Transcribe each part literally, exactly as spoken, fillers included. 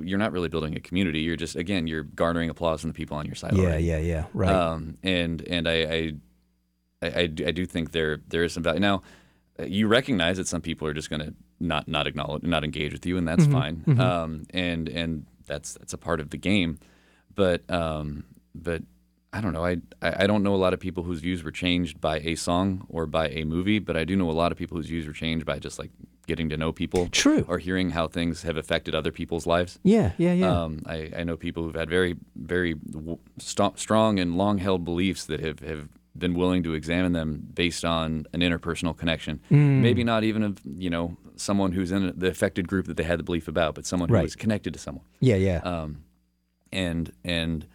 you're not really building a community. You're just, again, you're garnering applause from the people on your side. Yeah, already. yeah, yeah. Right. Um, and and I I, I, I do I do think there there is some value. Now, you recognize that some people are just going to not not acknowledge, not engage with you, and that's Mhm, fine. mhm. Um, and and that's that's a part of the game. But um, but I don't know. I I I don't know a lot of people whose views were changed by a song or by a movie, but I do know a lot of people whose views were changed by just like getting to know people. True. Or hearing how things have affected other people's lives. Yeah, yeah, yeah. Um, I, I know people who've had very, very w- st- strong and long-held beliefs that have, have been willing to examine them based on an interpersonal connection. Mm. Maybe not even of, you know, someone who's in the affected group that they had the belief about, but someone who Right. was connected to someone. Yeah, yeah. Um, and and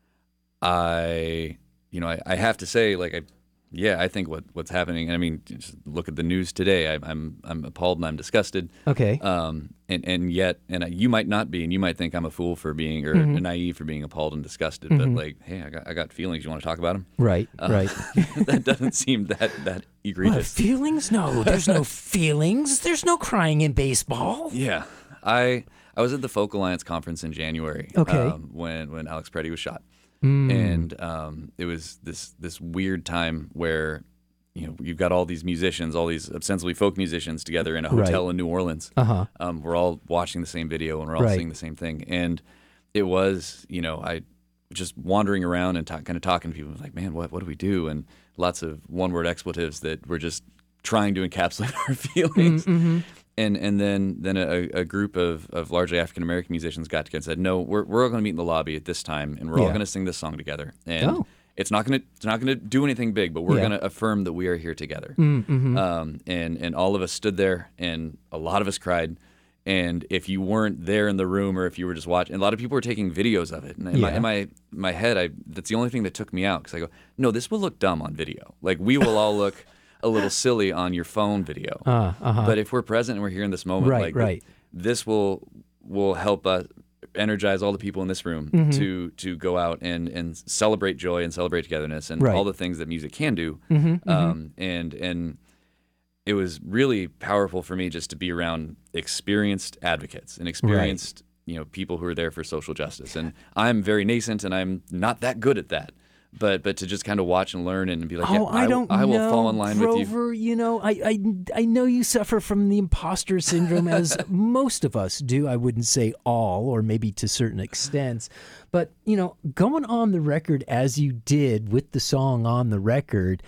I, you know, I, I have to say, like, I, yeah, I think what what's happening. I mean, just look at the news today. I, I'm I'm appalled and I'm disgusted. Okay. Um, and and yet, and I, you might not be, and you might think I'm a fool for being or Mhm. naive for being appalled and disgusted. Mhm. But like, hey, I got I got feelings. You want to talk about them? Right, Uh, right. that doesn't seem that that What, egregious. feelings? No, there's no feelings. There's no crying in baseball. Yeah, I I was at the Folk Alliance conference in January. Okay. Um, when when Alex Preddy was shot, Mm. and um, it was this this weird time where, you know, you've got all these musicians, all these ostensibly folk musicians together in a hotel Right. in New Orleans. Uh-huh. Um, we're all watching the same video and we're all Right. seeing the same thing. And it was, you know, I just wandering around and talk, kind of talking to people. I was like, man, what what do we do? And lots of one-word expletives that were just trying to encapsulate our feelings. Mm-hmm. And and then then a, a group of, of largely African American musicians got together and said, no, we're we're all going to meet in the lobby at this time, and we're all Yeah. going to sing this song together. And Oh. it's not going to it's not going to do anything big, but we're Yeah. going to affirm that we are here together. Mm-hmm. Um, and and all of us stood there, and a lot of us cried. And if you weren't there in the room, or if you were just watching, and a lot of people were taking videos of it. And in, my, Yeah. in my my head, I that's the only thing that took me out, because I go, no, this will look dumb on video. Like, we will all look a little silly on your phone video. Uh, uh-huh. But if we're present and we're here in this moment, Right, like right. this will will help us energize all the people in this room Mhm. to to go out and and celebrate joy and celebrate togetherness and Right. all the things that music can do. Mhm, mhm. Um, and and it was really powerful for me just to be around experienced advocates and experienced, you know, people who are there for social justice. And I'm very nascent, and I'm not that good at that. But but to just kind of watch and learn and be like, yeah, Oh, I don't I will know, fall in line with you. Grover, you know, I, I, I know you suffer from the imposter syndrome, as most of us do. I wouldn't say all, or maybe to certain extents. But, you know, going on the record as you did with the song on the record,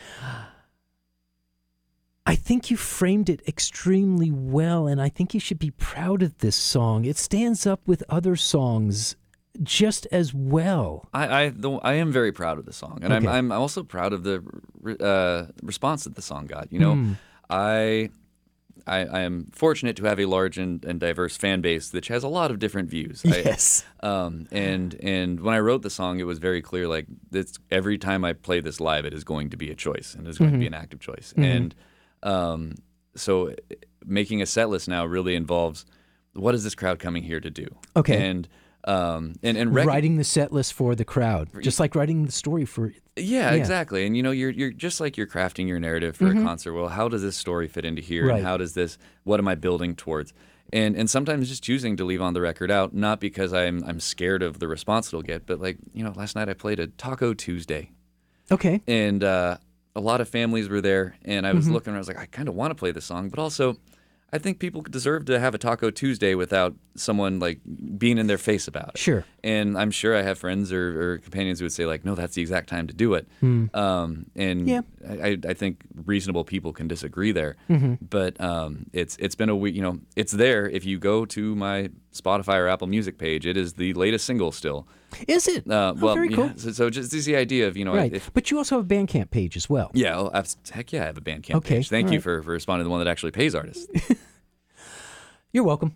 I think you framed it extremely well, and I think you should be proud of this song. It stands up with other songs just as well. I I, the, I am very proud of the song, and Okay. I'm I'm also proud of the re- uh, response that the song got. You know, Mm. I, I I am fortunate to have a large and, and diverse fan base which has a lot of different views. Yes. I, um. And and when I wrote the song, it was very clear. Like, this, every time I play this live, it is going to be a choice, and it is going to be Mhm. an active choice. Mhm. And um, so making a set list now really involves, what is this crowd coming here to do? Okay. And um and and rec- Writing the set list for the crowd, just like writing the story for. Yeah, Yeah. exactly. And you know, you're you're just like you're crafting your narrative for Mhm. a concert. Well, how does this story fit into here? Right. And how does this? What am I building towards? And and sometimes just choosing to leave on the record out, not because I'm I'm scared of the response it'll get, but like, you know, last night I played a Taco Tuesday, Okay. and uh, a lot of families were there, and I was Mhm. looking, and I was like, I kind of want to play this song, but also, I think people deserve to have a Taco Tuesday without someone like being in their face about it. Sure. And I'm sure I have friends or, or companions who would say like, no, that's the exact time to do it. Hmm. Um, and Yeah. I, I think reasonable people can disagree there. Mhm. But um, it's it's been a week. You know, it's there. If you go to my Spotify or Apple Music page, it is the latest single still. Is it? Uh, Oh, well, very yeah, cool. So, so just, just the idea of, you know, Right. if, But you also have a Bandcamp page as well. yeah, oh, abs- heck yeah, I have a Bandcamp Okay, page. Thank all you right. for, for responding to the one that actually pays artists. You're welcome.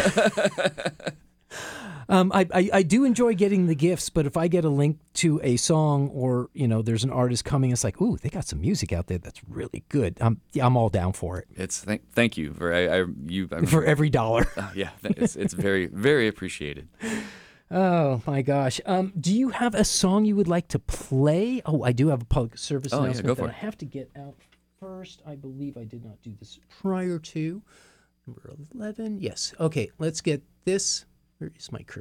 um, I, I, I do enjoy getting the gifts, but if I get a link to a song, or, you know, there's an artist coming, it's like, ooh, they got some music out there that's really good. I'm, yeah, I'm all down for it. It's thank thank you for I, I you I, For every dollar. uh, yeah, th- it's it's very very appreciated. Oh my gosh. Um, do you have a song you would like to play? Oh, I do have a public service Oh, yeah, announcement go that for I it. have to get out first. I believe I did not do this prior to. Number eleven. Yes. Okay, let's get this. Where is my cursor?